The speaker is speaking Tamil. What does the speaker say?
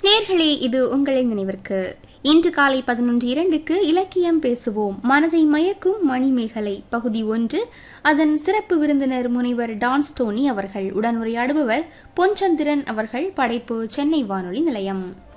நேர்களே, இது உங்களின் நினைவிற்கு. இன்று காலை 11:02 இலக்கியம் பேசுவோம். மனதை மயக்கும் மணிமேகலை பகுதி 1. அதன் சிறப்பு விருந்தினர் முனைவர் டான்ஸ்டோனி அவர்கள். உடனுரையாடுபவர் பொன்சந்திரன் அவர்கள். படைப்பு சென்னை வானொலி நிலையம்.